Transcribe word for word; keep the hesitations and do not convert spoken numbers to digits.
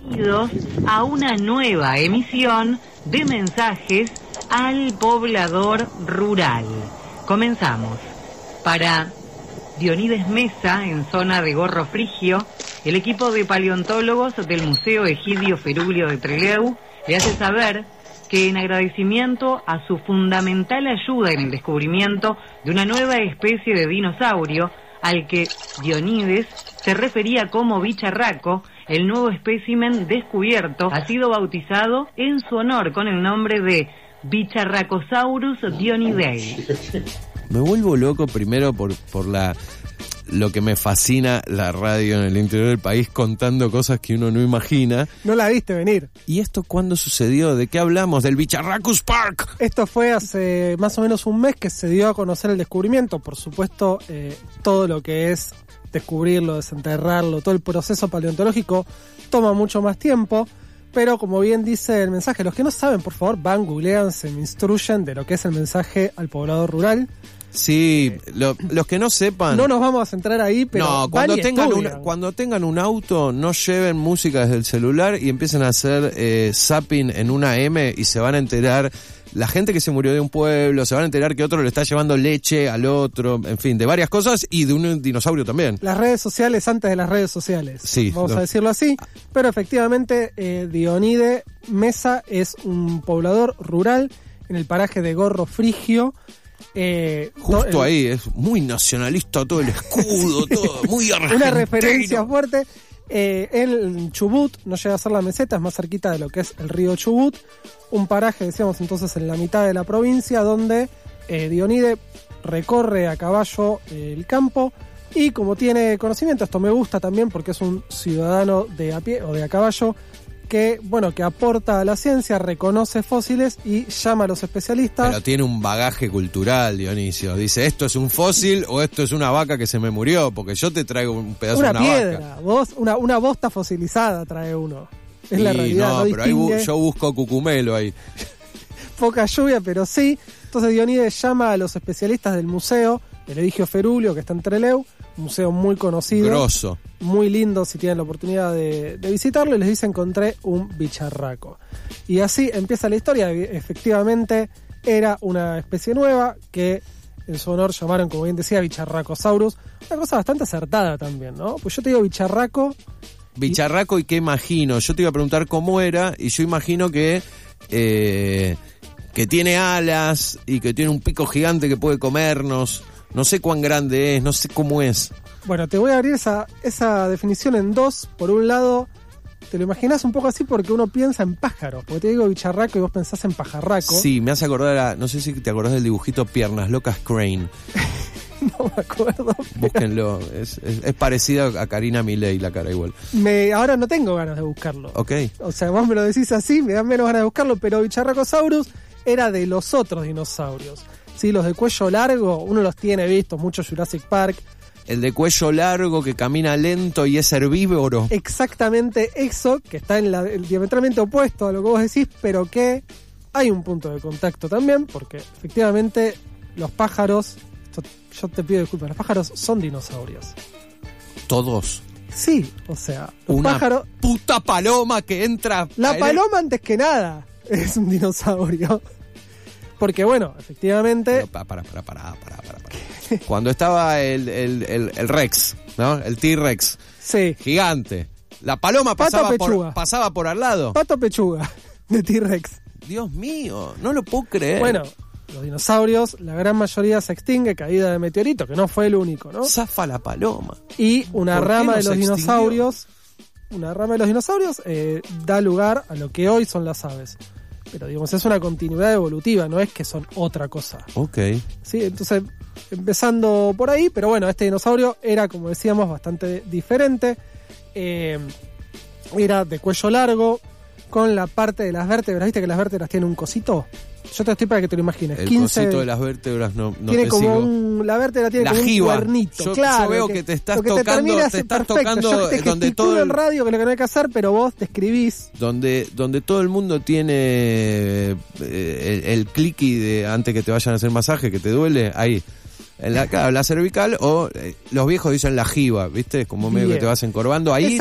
Bienvenidos a una nueva emisión de mensajes al poblador rural. Comenzamos. Para Dionides Mesa, en zona de Gorro Frigio, el equipo de paleontólogos del Museo Egidio Ferulio de Trelew le hace saber que en agradecimiento a su fundamental ayuda en el descubrimiento de una nueva especie de dinosaurio, al que Dionides se refería como bicharraco, el nuevo espécimen descubierto ha sido bautizado en su honor con el nombre de Bicharracosaurus dionidei. Me vuelvo loco primero por, por la lo que me fascina la radio en el interior del país, contando cosas que uno no imagina. No la viste venir. ¿Y esto cuándo sucedió? ¿De qué hablamos? ¿Del Bicharracus Park? Esto fue hace más o menos un mes que se dio a conocer el descubrimiento. Por supuesto, eh, todo lo que es descubrirlo, desenterrarlo, todo el proceso paleontológico toma mucho más tiempo. Pero como bien dice el mensaje, los que no saben, por favor, van, googlean, se me instruyen de lo que es el mensaje al poblador rural. Sí, lo, los que no sepan... No nos vamos a centrar ahí, pero no, cuando van y tengan estudian. un, cuando tengan un auto, no lleven música desde el celular y empiecen a hacer eh, zapping en una M y se van a enterar... La gente que se murió de un pueblo, se van a enterar que otro le está llevando leche al otro, en fin, de varias cosas y de un dinosaurio también. Las redes sociales antes de las redes sociales, sí, vamos lo... a decirlo así, pero efectivamente eh, Dionides Mesa es un poblador rural en el paraje de Gorro Frigio. Eh, Justo no, el... ahí, es muy nacionalista todo el escudo, todo muy argentino. Una referencia fuerte. Eh, en Chubut, no llega a ser la meseta, es más cerquita de lo que es el río Chubut, un paraje, decíamos entonces, en la mitad de la provincia, donde eh, Dionides recorre a caballo eh, el campo, y como tiene conocimiento, esto me gusta también porque es un ciudadano de a pie o de a caballo, que bueno, que aporta a la ciencia, reconoce fósiles y llama a los especialistas. Pero tiene un bagaje cultural, Dionisio. Dice, ¿esto es un fósil o esto es una vaca que se me murió? Porque yo te traigo un pedazo una de una piedra, vaca. Vos, una, una bosta fosilizada trae uno. Es y la realidad. No, no pero ahí bu- distingue. yo busco cucumelo ahí. Poca lluvia, pero sí. Entonces Dionides llama a los especialistas del museo, el Egidio Ferulio, que está en Trelew, un museo muy conocido. Grosso. Muy lindo si tienen la oportunidad de, de visitarlo, y les dice, encontré un bicharraco. Y así empieza la historia. Efectivamente era una especie nueva que en su honor llamaron, como bien decía, Bicharracosaurus. Una cosa bastante acertada también, ¿no? Pues yo te digo bicharraco. Bicharraco, ¿y qué imagino? Yo te iba a preguntar cómo era, y yo imagino que eh, que tiene alas y que tiene un pico gigante que puede comernos. No sé cuán grande es, no sé cómo es. Bueno, te voy a abrir esa, esa definición en dos. Por un lado, te lo imaginás un poco así porque uno piensa en pájaros. Porque te digo bicharraco y vos pensás en pajarraco. Sí, me hace acordar, a, no sé si te acordás del dibujito Piernas Locas Crane. No me acuerdo. Búsquenlo, es, es, es parecida a Karina Milei la cara igual. Me, ahora no tengo ganas de buscarlo. Ok. O sea, vos me lo decís así, me dan menos ganas de buscarlo, pero Bicharracosaurus era de los otros dinosaurios. Sí, los de cuello largo, uno los tiene vistos, mucho Jurassic Park. El de cuello largo que camina lento y es herbívoro. Exactamente eso, que está en la, el diametralmente opuesto a lo que vos decís, pero que hay un punto de contacto también, porque efectivamente los pájaros, esto, yo te pido disculpas, los pájaros son dinosaurios. Todos. Sí, o sea, los Una pájaros... puta paloma que entra... La paloma antes que nada es un dinosaurio. Porque bueno, efectivamente... Para, para, para, para, para, para. Cuando estaba el, el, el, el Rex, ¿no? El T-Rex. Sí. Gigante. La paloma pasaba Pato por, pechuga. pasaba por al lado. Pato pechuga de T-Rex. Dios mío, no lo puedo creer. Bueno, los dinosaurios, la gran mayoría se extingue, caída de meteorito, que no fue el único, ¿no? Zafa la paloma. Y una rama no de los se dinosaurios, una rama de los dinosaurios eh, da lugar a lo que hoy son las aves. Pero digamos, es una continuidad evolutiva, no es que son otra cosa. Ok. Sí, entonces, empezando por ahí, pero bueno, este dinosaurio era, como decíamos, bastante diferente. Eh, era de cuello largo, con la parte de las vértebras, ¿viste que las vértebras tienen un cosito? Yo te estoy para que te lo imagines. El quince, cosito de las vértebras no, no tiene te como sigo. un, la vértebra tiene La como jiba. un cuernito. Yo, claro, yo veo que, que te estás lo que tocando, te, te te estás perfecto. tocando Yo te donde todo en radio, que es lo que no hay que hacer, pero vos te escribís. Donde, donde todo el mundo tiene eh, el, el clicky de antes que te vayan a hacer masaje, que te duele, ahí. En la, la cervical, o eh, los viejos dicen la jiba, ¿viste? Como medio Bien. que te vas encorvando. Ahí